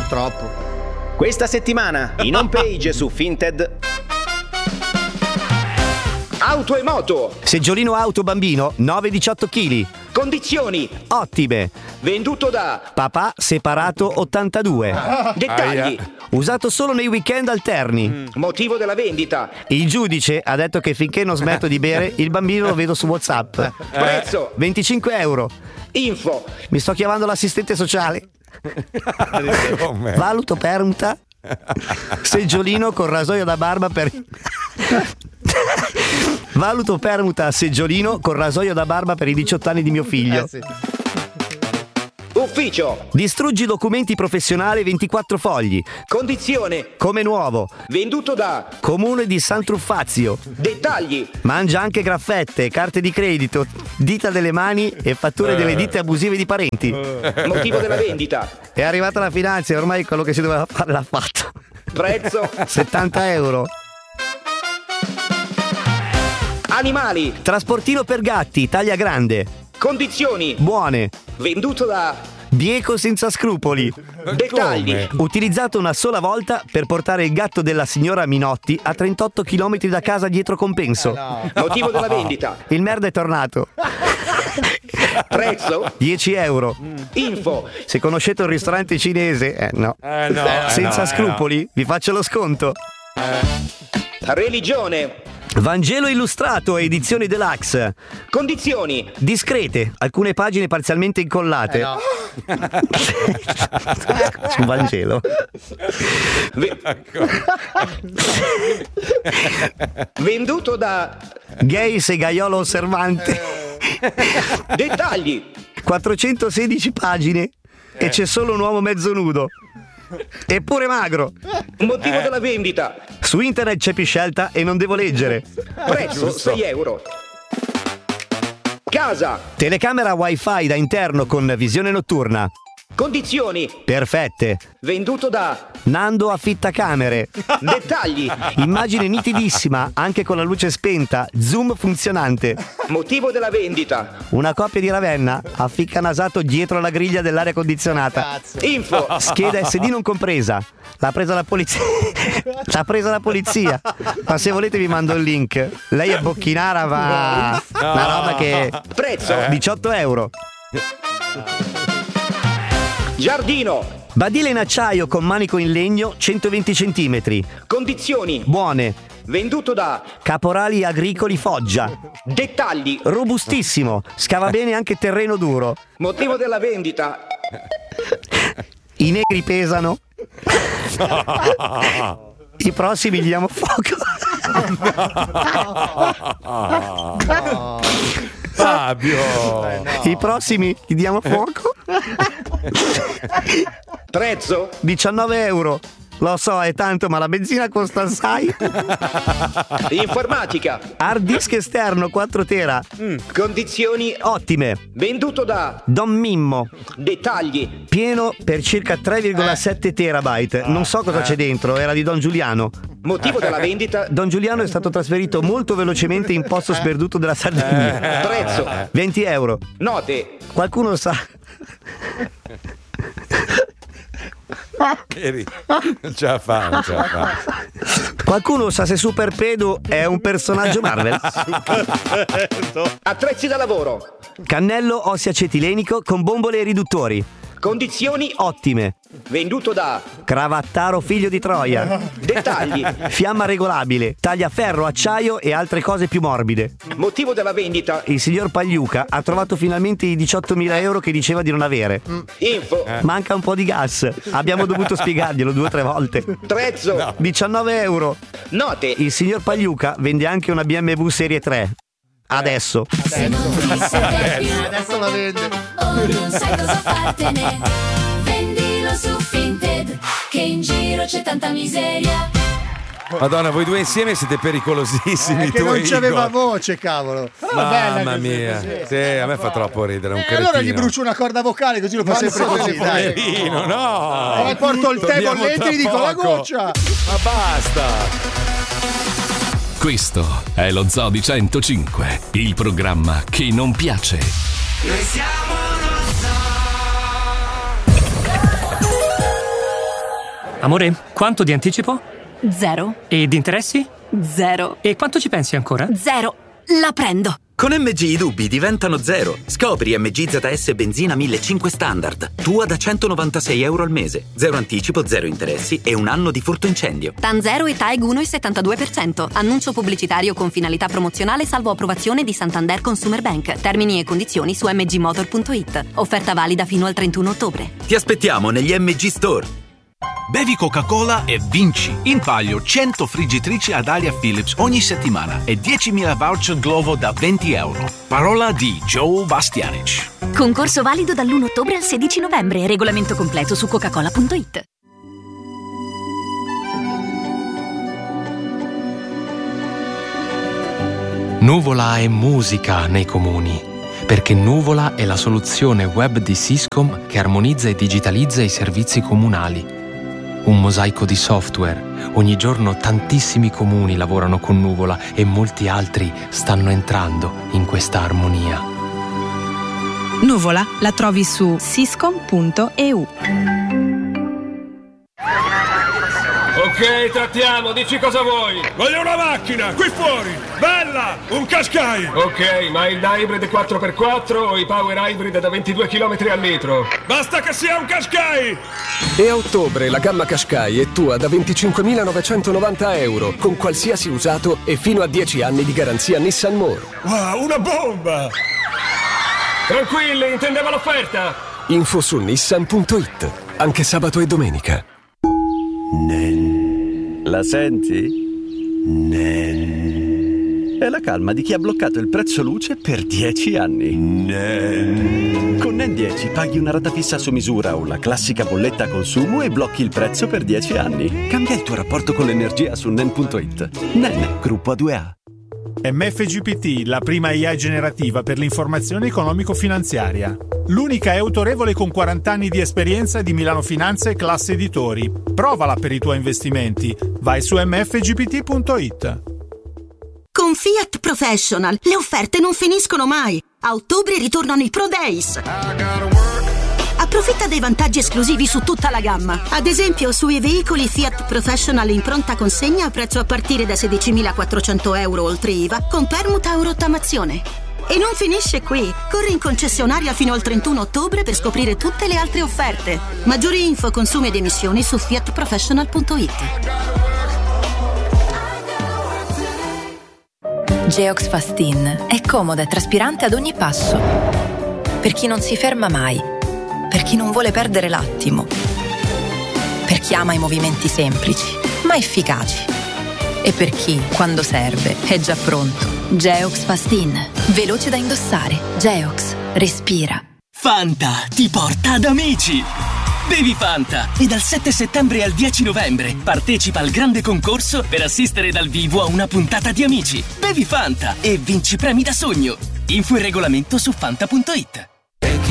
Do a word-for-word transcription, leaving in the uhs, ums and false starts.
troppo. Questa settimana in home page su Vinted. Auto e moto. Seggiolino auto bambino nove diciotto chili. Condizioni. Ottime. Venduto da Papà separato ottantadue. Dettagli. Aia. Usato solo nei weekend alterni. Mm. Motivo della vendita. Il giudice ha detto che finché non smetto di bere il bambino lo vedo su WhatsApp. Prezzo. venticinque euro. Info. Mi sto chiamando l'assistente sociale. Valuto permuta. Seggiolino con rasoio da barba per Valuto permuta seggiolino con rasoio da barba per i diciotto anni di mio figlio. Eh sì. Ufficio. Distruggi documenti professionali ventiquattro fogli. Condizione. Come nuovo. Venduto da Comune di San Truffazio. Dettagli. Mangia anche graffette, carte di credito, dita delle mani e fatture delle ditte abusive di parenti. Motivo della vendita. È arrivata la finanza e ormai quello che si doveva fare l'ha fatto. Prezzo. settanta euro. Animali. Trasportino per gatti, taglia grande. Condizioni. Buone. Venduto da Bieco senza scrupoli. Dettagli. Utilizzato una sola volta per portare il gatto della signora Minotti a trentotto chilometri da casa dietro compenso. Motivo della vendita. Il merda è tornato. Prezzo. dieci euro. Info. Se conoscete un ristorante cinese, eh no. Eh, no, eh, Senza no, scrupoli, eh, vi faccio lo sconto. Religione. Vangelo illustrato, edizioni deluxe. Condizioni. Discrete, alcune pagine parzialmente incollate. Eh no. Su Vangelo. Ve- Venduto da Gay segaiolo osservante. Dettagli. quattrocentosedici pagine e c'è solo un uomo mezzo nudo. Eppure magro. Motivo della vendita. Su internet c'è più scelta e non devo leggere. Prezzo sei euro. Casa. Telecamera wifi da interno con visione notturna. Condizioni. Perfette. Venduto da Nando affitta camere. Dettagli. Immagine nitidissima anche con la luce spenta. Zoom funzionante. Motivo della vendita. Una coppia di Ravenna afficca nasato dietro la griglia dell'aria condizionata. Info. Scheda S D non compresa. L'ha presa la polizia. L'ha presa la polizia. Ma se volete vi mando il link. Lei è bocchinara, ma una roba che Prezzo. diciotto euro. Giardino. Badile in acciaio con manico in legno centoventi centimetri. Condizioni. Buone. Venduto da Caporali agricoli Foggia. Dettagli. Robustissimo. Scava bene anche terreno duro. Motivo della vendita. I negri pesano. I prossimi gli diamo fuoco. Fabio. I prossimi gli diamo fuoco. Prezzo. diciannove euro. Lo so, è tanto, ma la benzina costa assai. Informatica. Hard disk esterno quattro tera. Condizioni. Ottime. Venduto da Don Mimmo. Dettagli. Pieno per circa tre virgola sette terabyte. Non so cosa c'è dentro, era di Don Giuliano. Motivo della vendita. Don Giuliano è stato trasferito molto velocemente in posto sperduto della Sardegna. Prezzo. venti euro. Note. Qualcuno sa. Eri- Non ce la fa, non ce la fa. Qualcuno sa se Super Pedo è un personaggio Marvel? Attrezzi da lavoro. Cannello ossiacetilenico con bombole e riduttori. Condizioni. Ottime. Venduto da Cravattaro figlio di Troia. Dettagli. Fiamma regolabile. Tagliaferro, acciaio e altre cose più morbide. Motivo della vendita. Il signor Pagliuca ha trovato finalmente i diciottomila euro che diceva di non avere. Info. Manca un po' di gas. Abbiamo dovuto spiegarglielo due o tre volte. Prezzo. diciannove euro. Note. Il signor Pagliuca vende anche una B M W Serie tre. Adesso. Adesso la vende. O non sai cosa fartene, vendilo su Vinted, che in giro c'è tanta miseria. Madonna, voi due insieme siete pericolosissimi. È che tu non e c'aveva Igor. voce, cavolo. Però è bella Mamma così, mia. così. Sì, a me fa troppo ridere. Un E allora gli cretino. brucio una corda vocale così lo fa sempre così. Dai. Poverino, no. Poi porto il tè Torniamo bollente e tra gli dico la poco. goccia. Ma basta. Questo è lo Zoo di centocinque, il programma che non piace. Noi siamo lo Amore, quanto di anticipo? Zero. E di interessi? Zero. E quanto ci pensi ancora? Zero. La prendo. Con M G i dubbi diventano zero. Scopri M G Z S benzina millecinquecento standard. Tua da centonovantasei euro al mese. Zero anticipo, zero interessi e un anno di furto incendio. TAN zero e TAEG uno virgola settantadue per cento. Annuncio pubblicitario con finalità promozionale salvo approvazione di Santander Consumer Bank. Termini e condizioni su m g motor punto i t. Offerta valida fino al trentuno ottobre. Ti aspettiamo negli M G Store. Bevi Coca-Cola e vinci. In palio cento friggitrici ad aria Philips ogni settimana e diecimila voucher Glovo da venti euro. Parola di Joe Bastianic. Concorso valido dall'primo ottobre al sedici novembre. Regolamento completo su coca cola punto i t. Nuvola è musica nei comuni, perché Nuvola è la soluzione web di Syscom che armonizza e digitalizza i servizi comunali. Un mosaico di software. Ogni giorno tantissimi comuni lavorano con Nuvola e molti altri stanno entrando in questa armonia. Nuvola la trovi su syscom punto e u. Ok, trattiamo, dici cosa vuoi. Voglio una macchina, qui fuori, bella, un Qashqai. Ok, ma il hybrid quattro per quattro o i power hybrid da ventidue chilometri al litro? Basta che sia un Qashqai. E a ottobre la gamma Qashqai è tua da venticinquemilanovecentovanta euro, con qualsiasi usato e fino a dieci anni di garanzia Nissan More. Wow, una bomba. Tranquilli, intendevo l'offerta. Info su nissan punto i t, anche sabato e domenica. La senti? È la calma di chi ha bloccato il prezzo luce per dieci anni. Con Nen dieci paghi una rata fissa su misura o la classica bolletta a consumo e blocchi il prezzo per dieci anni. Cambia il tuo rapporto con l'energia su nen punto i t. Nen, gruppo A due A. M F G P T, la prima I A generativa per l'informazione economico-finanziaria. L'unica è autorevole con quaranta anni di esperienza di Milano Finanza e Classe Editori. Provala per i tuoi investimenti. Vai su m f g p t punto i t. Con Fiat Professional le offerte non finiscono mai. A ottobre ritornano i Pro Days. Approfitta dei vantaggi esclusivi su tutta la gamma. Ad esempio sui veicoli Fiat Professional in pronta consegna a prezzo a partire da sedicimilaquattrocento euro oltre I V A con permuta o rottamazione. E non finisce qui. Corri in concessionaria fino al trentuno ottobre per scoprire tutte le altre offerte. Maggiori info, consumi ed emissioni su fiat professional punto i t. Geox Fastin è comoda e traspirante ad ogni passo. Per chi non si ferma mai, per chi non vuole perdere l'attimo, per chi ama i movimenti semplici ma efficaci e per chi, quando serve, è già pronto. Geox Fastin, veloce da indossare. Geox, respira. Fanta ti porta ad amici. Bevi Fanta e dal sette settembre al dieci novembre partecipa al grande concorso per assistere dal vivo a una puntata di Amici. Bevi Fanta e vinci premi da sogno. Info e regolamento su fanta punto i t.